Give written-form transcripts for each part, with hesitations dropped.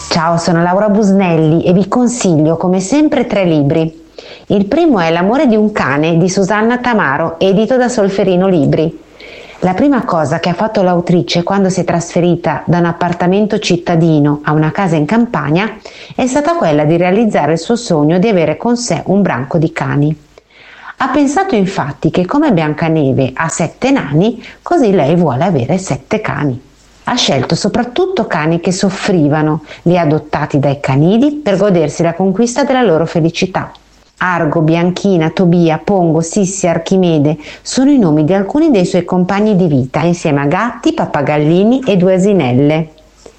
Ciao, sono Laura Busnelli e vi consiglio come sempre 3 libri. Il primo è L'amore di un cane di Susanna Tamaro, edito da Solferino Libri. La prima cosa che ha fatto l'autrice quando si è trasferita da un appartamento cittadino a una casa in campagna è stata quella di realizzare il suo sogno di avere con sé un branco di cani. Ha pensato infatti che come Biancaneve ha 7 nani, così lei vuole avere 7 cani. Ha scelto soprattutto cani che soffrivano, li ha adottati dai canidi per godersi la conquista della loro felicità. Argo, Bianchina, Tobia, Pongo, Sissi, Archimede sono i nomi di alcuni dei suoi compagni di vita, insieme a gatti, pappagallini e 2 asinelle.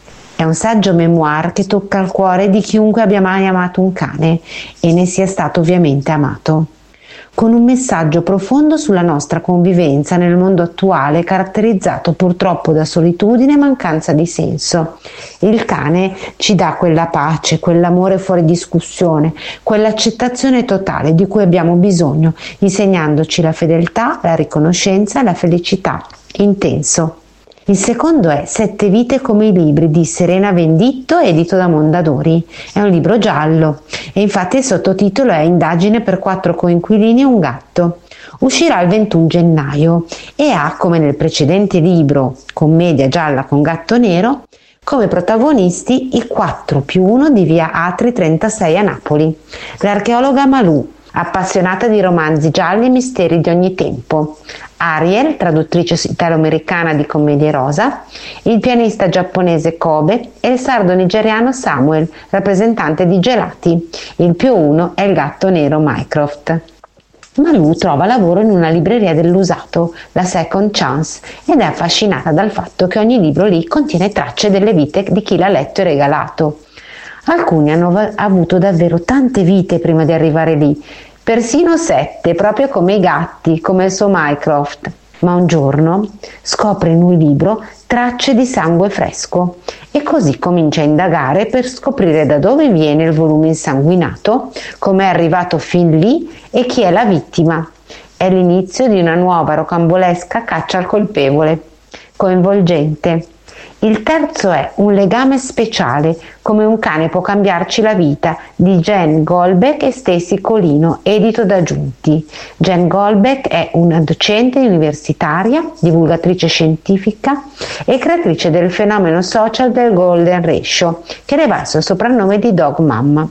È un saggio memoir che tocca il cuore di chiunque abbia mai amato un cane e ne sia stato ovviamente amato, con un messaggio profondo sulla nostra convivenza nel mondo attuale caratterizzato purtroppo da solitudine e mancanza di senso. Il cane ci dà quella pace, quell'amore fuori discussione, quell'accettazione totale di cui abbiamo bisogno, insegnandoci la fedeltà, la riconoscenza e la felicità. Intenso. Il secondo è 7 vite come i libri di Serena Venditto, edito da Mondadori. È un libro giallo e infatti il sottotitolo è Indagine per 4 coinquilini e un gatto. Uscirà il 21 gennaio e ha, come nel precedente libro, commedia gialla con gatto nero, come protagonisti i 4+1 di via Atri 36 a Napoli. L'archeologa Malù, appassionata di romanzi gialli e misteri di ogni tempo. Ariel, traduttrice italo-americana di commedie rosa, il pianista giapponese Kobe e il sardo nigeriano Samuel, rappresentante di gelati. Il +1 è il gatto nero Mycroft. Malù trova lavoro in una libreria dell'usato, la Second Chance, ed è affascinata dal fatto che ogni libro lì contiene tracce delle vite di chi l'ha letto e regalato. Alcuni hanno avuto davvero tante vite prima di arrivare lì, persino 7, proprio come i gatti, come il suo Mycroft. Ma un giorno scopre in un libro tracce di sangue fresco e così comincia a indagare per scoprire da dove viene il volume insanguinato, come è arrivato fin lì e chi è la vittima. È l'inizio di una nuova rocambolesca caccia al colpevole, coinvolgente. Il terzo è Un legame speciale, come un cane può cambiarci la vita, di Jen Goldbeck e Stacy Colino, edito da Giunti. Jen Goldbeck è una docente universitaria, divulgatrice scientifica e creatrice del fenomeno social del Golden Ratio, che le valse il soprannome di Dog Mamma.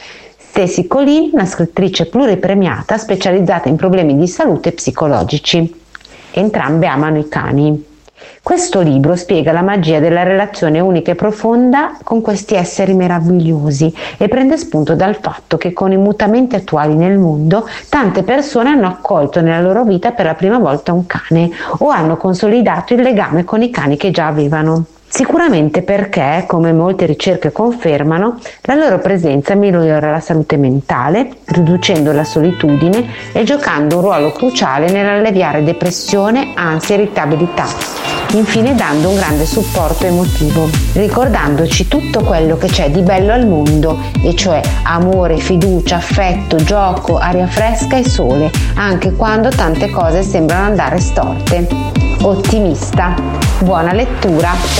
Stacy Colino, una scrittrice pluripremiata specializzata in problemi di salute psicologici. Entrambe amano i cani. Questo libro spiega la magia della relazione unica e profonda con questi esseri meravigliosi e prende spunto dal fatto che con i mutamenti attuali nel mondo tante persone hanno accolto nella loro vita per la prima volta un cane o hanno consolidato il legame con i cani che già avevano. Sicuramente perché, come molte ricerche confermano, la loro presenza migliora la salute mentale, riducendo la solitudine e giocando un ruolo cruciale nell'alleviare depressione, ansia e irritabilità. Infine dando un grande supporto emotivo, ricordandoci tutto quello che c'è di bello al mondo, e cioè amore, fiducia, affetto, gioco, aria fresca e sole, anche quando tante cose sembrano andare storte. Ottimista. Buona lettura!